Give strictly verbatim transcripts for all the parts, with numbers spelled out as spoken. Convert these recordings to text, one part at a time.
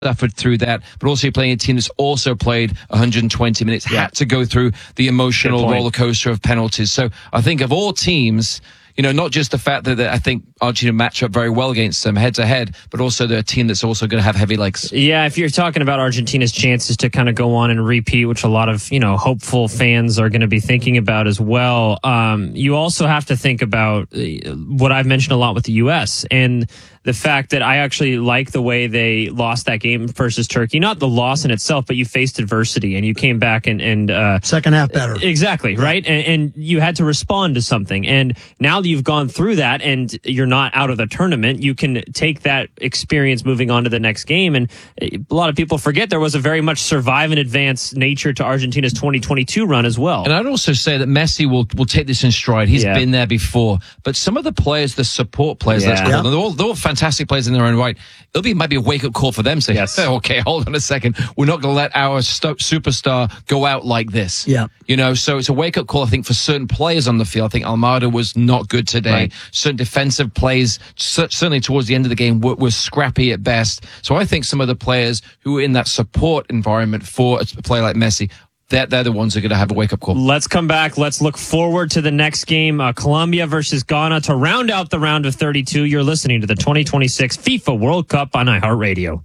suffered through that, but also you're playing a team that's also played one hundred twenty minutes, yeah. had to go through the emotional roller coaster of penalties. So I think of all teams, you know, not just the fact that, that I think Argentina match up very well against them head to head, but also they're a team that's also going to have heavy legs. Yeah, if you're talking about Argentina's chances to kind of go on and repeat, which a lot of, you know, hopeful fans are going to be thinking about as well, um, you also have to think about what I've mentioned a lot with the U S and the fact that I actually like the way they lost that game versus Turkey. Not the loss in itself, but you faced adversity and you came back and... and uh, second half better. Exactly, yeah. right? And, and you had to respond to something. And now that you've gone through that and you're not out of the tournament, you can take that experience moving on to the next game. And a lot of people forget there was a very much survive and advance nature to Argentina's twenty twenty-two run as well. And I'd also say that Messi will, will take this in stride. He's yeah. been there before. But some of the players, the support players, yeah. let's call them, they're all, they're all fantastic players in their own right. It'll be maybe a wake-up call for them, saying, yes. okay, hold on a second. We're not going to let our st- superstar go out like this. Yeah. You know, so it's a wake-up call, I think, for certain players on the field. I think Almada was not good today. Right. Certain defensive plays, certainly towards the end of the game, were, were scrappy at best. So I think some of the players who are in that support environment for a player like Messi, They're, they're the ones who are going to have a wake-up call. Let's come back. Let's look forward to the next game, uh, Colombia versus Ghana, to round out the round of thirty-two. You're listening to the twenty twenty-six FIFA World Cup on iHeartRadio.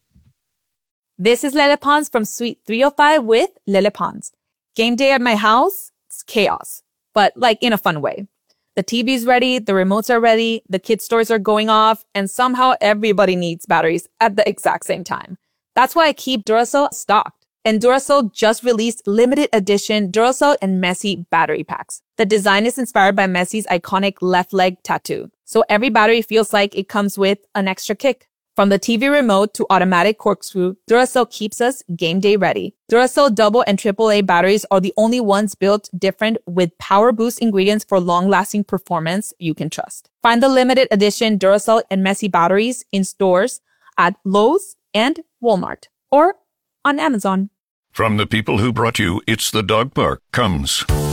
This is Lele Pons from Suite three oh five with Lele Pons. Game day at my house, it's chaos, but like in a fun way. The T V's ready, the remotes are ready, the kids' toys are going off, and somehow everybody needs batteries at the exact same time. That's why I keep Duracell stocked. And Duracell just released limited edition Duracell and Messi battery packs. The design is inspired by Messi's iconic left leg tattoo. So every battery feels like it comes with an extra kick. From the T V remote to automatic corkscrew, Duracell keeps us game day ready. Duracell double and triple A batteries are the only ones built different with power boost ingredients for long-lasting performance you can trust. Find the limited edition Duracell and Messi batteries in stores at Lowe's and Walmart or on Amazon. From the people who brought you It's the Dog Park comes